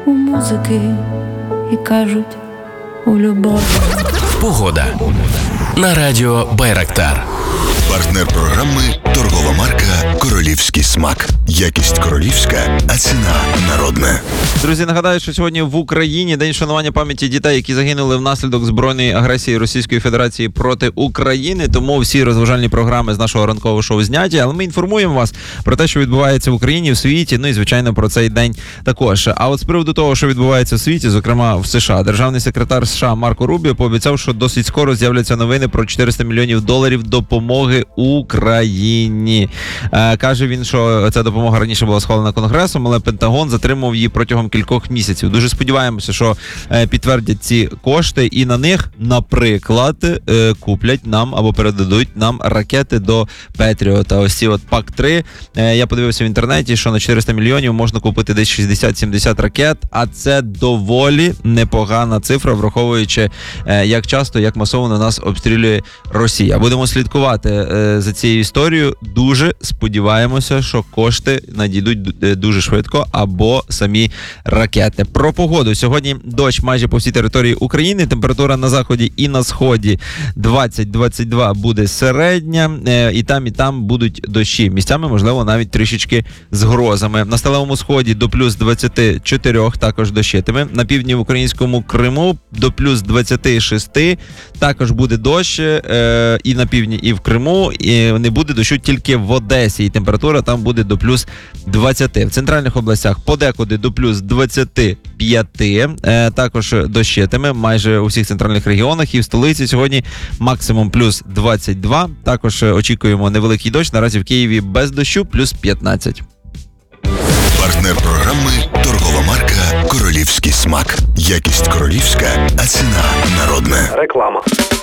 у музики і кажуть у любові. Погода на радіо Байрактар. Партнер програми торгова марка «Королівський смак». Якість королівська, а ціна народна. Друзі, нагадаю, що сьогодні в Україні день вшанування пам'яті дітей, які загинули внаслідок збройної агресії Російської Федерації проти України. Тому всі розважальні програми з нашого ранкового шоу зняті. Але ми інформуємо вас про те, що відбувається в Україні, в світі, ну і, звичайно, про цей день також. А от з приводу того, що відбувається в світі, зокрема в США, державний секретар США Марко Рубіо пообіцяв, що досить скоро з'являться новини про $400 мільйонів допомоги Україні. Каже він, що ця допомога раніше була схвалена Конгресом, але Пентагон затримував її протягом кількох місяців. Дуже сподіваємося, що підтвердять ці кошти і на них, наприклад, куплять нам або передадуть нам ракети до Петріота. Ось ці от ПАК-3. Я подивився в інтернеті, що на 400 мільйонів можна купити десь 60-70 ракет, а це доволі непогана цифра, враховуючи, як часто, як масово нас обстрілює Росія. Будемо слідкувати за цією історією. Дуже сподіваємося, що кошти надійдуть дуже швидко або самі ракети. Про погоду. Сьогодні дощ майже по всій території України. Температура на заході і на сході 20-22 буде середня. І там будуть дощі. Місцями, можливо, навіть трішечки з грозами. На сталевому сході до плюс 24 також дощитиме. На півдні в українському Криму до плюс 26 також буде дощ. І на півдні, і в Криму. І не буде дощу тільки в Одесі. І температура там буде до плюс 20. В центральних областях подекуди до плюс 25. Також дощитиме майже у всіх центральних регіонах. І в столиці сьогодні максимум плюс 22. Також очікуємо невеликий дощ. Наразі в Києві без дощу плюс 15. Партнер програми торгова марка «Королівський смак». Якість королівська, а ціна народна. Реклама.